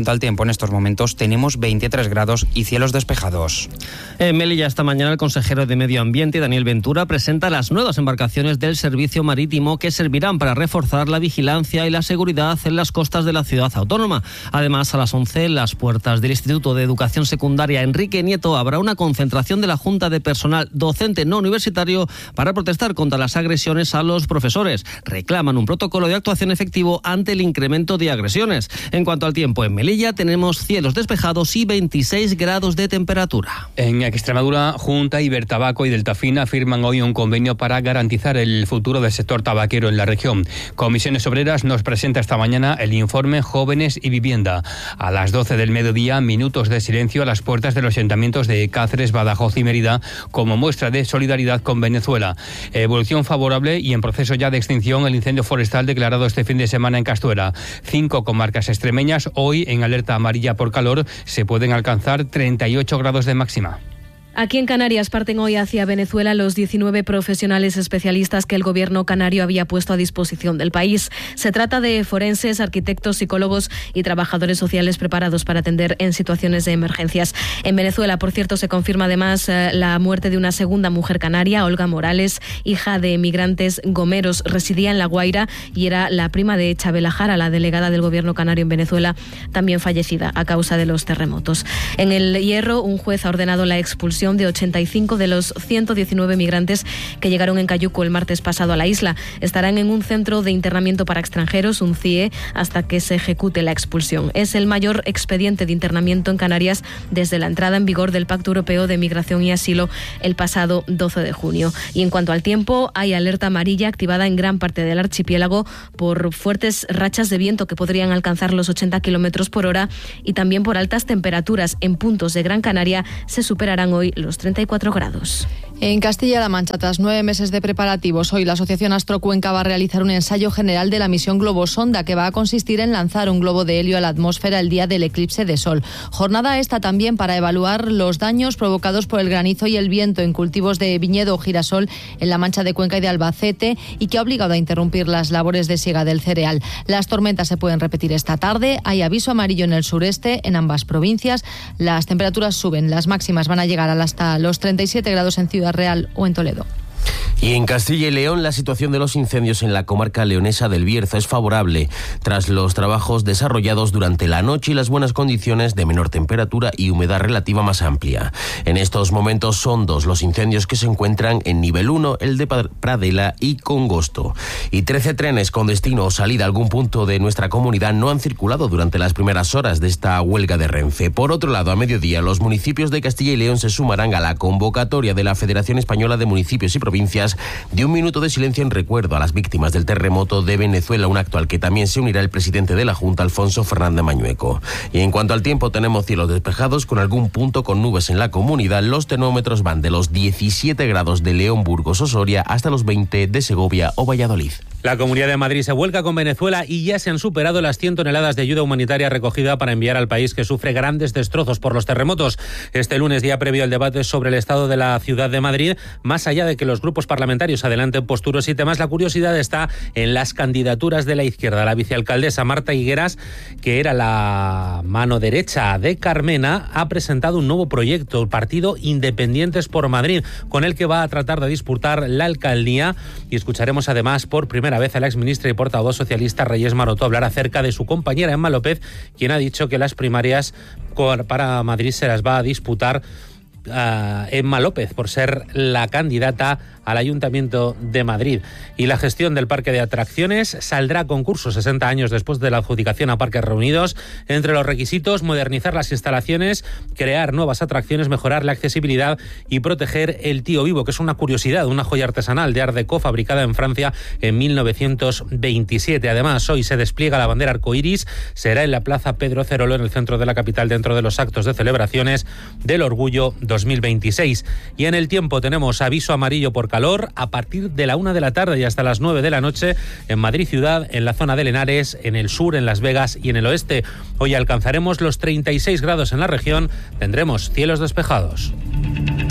cuanto al tiempo, en estos momentos tenemos veintitrés grados y cielos despejados. En Melilla esta mañana el consejero de Medio Ambiente, Daniel Ventura, presenta las nuevas embarcaciones del servicio marítimo que servirán para reforzar la vigilancia y la seguridad en las costas de la ciudad autónoma. Además, a las once, en las puertas del Instituto de Educación Secundaria Enrique Nieto, habrá una concentración de la Junta de Personal Docente No Universitario para protestar contra las agresiones a los profesores. Reclaman un protocolo de actuación efectivo ante el incremento de agresiones. En cuanto al tiempo, en Melilla tenemos cielos despejados y veintiséis grados de temperatura. En Extremadura, Junta, Ibertabaco y Deltafina firman hoy un convenio para garantizar el futuro del sector tabaquero en la región. Comisiones Obreras nos presenta esta mañana el informe Jóvenes y Vivienda. A las doce del mediodía, minutos de silencio a las puertas de los ayuntamientos de Cáceres, Badajoz y Mérida como muestra de solidaridad con Venezuela. Evolución favorable y en proceso ya de extinción el incendio forestal declarado este fin de semana en Castuera. Cinco comarcas extremeñas hoy en alerta amarilla por calor, se pueden alcanzar treinta y ocho grados de máxima. Aquí en Canarias parten hoy hacia Venezuela los diecinueve profesionales especialistas que el gobierno canario había puesto a disposición del país. Se trata de forenses, arquitectos, psicólogos y trabajadores sociales preparados para atender en situaciones de emergencias. En Venezuela, por cierto, se confirma además eh, la muerte de una segunda mujer canaria, Olga Morales, hija de emigrantes gomeros. Residía en La Guaira y era la prima de Chabela Jara, la delegada del gobierno canario en Venezuela, también fallecida a causa de los terremotos. En el Hierro, un juez ha ordenado la expulsión de ochenta y cinco de los ciento diecinueve migrantes que llegaron en Cayuco el martes pasado a la isla. Estarán en un centro de internamiento para extranjeros, un C I E, hasta que se ejecute la expulsión. Es el mayor expediente de internamiento en Canarias desde la entrada en vigor del Pacto Europeo de Migración y Asilo el pasado doce de junio. Y en cuanto al tiempo, hay alerta amarilla activada en gran parte del archipiélago por fuertes rachas de viento que podrían alcanzar los ochenta kilómetros por hora y también por altas temperaturas. En puntos de Gran Canaria se superarán hoy los treinta y cuatro grados. En Castilla-La Mancha, tras nueve meses de preparativos, hoy la Asociación Astrocuenca va a realizar un ensayo general de la misión Globosonda, que va a consistir en lanzar un globo de helio a la atmósfera el día del eclipse de sol. Jornada esta también para evaluar los daños provocados por el granizo y el viento en cultivos de viñedo o girasol en la Mancha de Cuenca y de Albacete y que ha obligado a interrumpir las labores de siega del cereal. Las tormentas se pueden repetir esta tarde. Hay aviso amarillo en el sureste, en ambas provincias. Las temperaturas suben, las máximas van a llegar hasta los treinta y siete grados en Ciudad Real o en Toledo. Y en Castilla y León, la situación de los incendios en la comarca leonesa del Bierzo es favorable, tras los trabajos desarrollados durante la noche y las buenas condiciones de menor temperatura y humedad relativa más amplia. En estos momentos son dos los incendios que se encuentran en nivel uno, el de Pradela y Congosto. Y trece trenes con destino o salida a algún punto de nuestra comunidad no han circulado durante las primeras horas de esta huelga de Renfe. Por otro lado, a mediodía, los municipios de Castilla y León se sumarán a la convocatoria de la Federación Española de Municipios y Provincias de un minuto de silencio en recuerdo a las víctimas del terremoto de Venezuela, un acto al que también se unirá el presidente de la Junta, Alfonso Fernández Mañueco. Y en cuanto al tiempo, tenemos cielos despejados con algún punto con nubes en la comunidad. Los termómetros van de los diecisiete grados de León, Burgos o Soria hasta los veinte de Segovia o Valladolid. La Comunidad de Madrid se vuelca con Venezuela y ya se han superado las cien toneladas de ayuda humanitaria recogida para enviar al país que sufre grandes destrozos por los terremotos. Este lunes, día previo al debate sobre el estado de la ciudad de Madrid, más allá de que los grupos parlamentarios adelanten posturas y temas, la curiosidad está en las candidaturas de la izquierda. La vicealcaldesa Marta Higueras, que era la mano derecha de Carmena, ha presentado un nuevo proyecto, el partido Independientes por Madrid, con el que va a tratar de disputar la alcaldía. Y escucharemos además por primera vez a la exministra y portavoz socialista Reyes Maroto hablar acerca de su compañera Emma López, quien ha dicho que las primarias para Madrid se las va a disputar uh, Emma López por ser la candidata al Ayuntamiento de Madrid. Y la gestión del parque de atracciones saldrá a concurso sesenta años después de la adjudicación a Parques Reunidos. Entre los requisitos, modernizar las instalaciones, crear nuevas atracciones, mejorar la accesibilidad y proteger el tío vivo, que es una curiosidad, una joya artesanal de Art Deco fabricada en Francia en mil novecientos veintisiete. Además, hoy se despliega la bandera arcoíris, será en la Plaza Pedro Cerolo, en el centro de la capital, dentro de los actos de celebraciones del Orgullo dos mil veintiséis. Y en el tiempo tenemos aviso amarillo por calor a partir de la una de la tarde y hasta las nueve de la noche en Madrid ciudad, en la zona de Henares, en el sur, en Las Vegas y en el oeste. Hoy alcanzaremos los treinta y seis grados en la región, tendremos cielos despejados.